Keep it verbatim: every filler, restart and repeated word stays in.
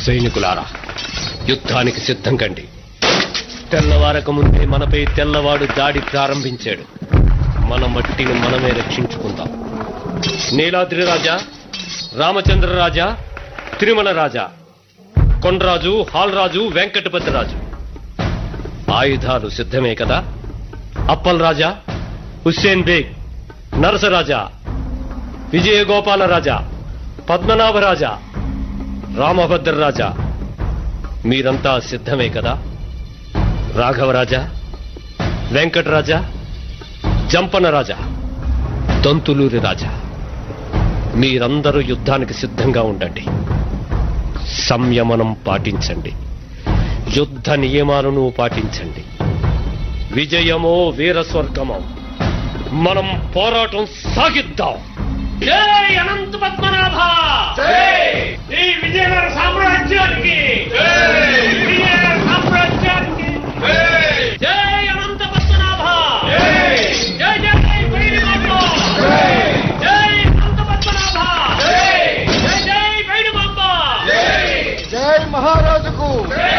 సైనికులారా, యుద్ధానికి సిద్ధం కండి. తెల్లవారక ముందే మనపై తెల్లవాడు దాడి ప్రారంభించాడు. మన మట్టిని మనమే రక్షించుకుందాం. నీలాద్రి రాజా, రామచంద్ర రాజా, తిరుమల రాజా, కొండరాజు, హాల్రాజు, వెంకటపతి రాజు, ఆయుధాలు సిద్ధమే కదా? అప్పల్ రాజా, హుస్సేన్ బేగ్, నరసరాజా, విజయగోపాల రాజా, పద్మనాభ రాజా, రామభద్ర రాజా, మీరంతా సిద్ధమే కదా? రాఘవరాజా, వెంకటరాజా, జంపన రాజా, దంతులూరి రాజా, మీరందరూ యుద్ధానికి సిద్ధంగా ఉండండి. సంయమనం పాటించండి. యుద్ధ నియమాలను పాటించండి. విజయమో వీరస్వర్గమో, మనం పోరాటం సాగిద్దాం. జై అనంత పద్మనాభ! ఈ విజయనగర సామ్రాజ్యానికి! విజయనగర సామ్రాజ్యానికి! జై అనంత పద్మనాభ! జై జై వైడిమాంబ! జై అనంత పద్మనాభ! జై జై వైడిమాంబ! జై మహారాజుకు!